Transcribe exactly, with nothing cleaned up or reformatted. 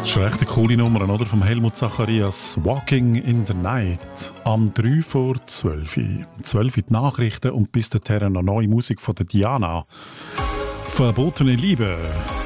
Das ist eine recht coole Nummer, oder? Vom Helmut Zacharias. Walking in the Night. Am drei vor zwölf. zwölf die Nachrichten und bis dahin noch neue Musik von der Diana. Verbotene Liebe.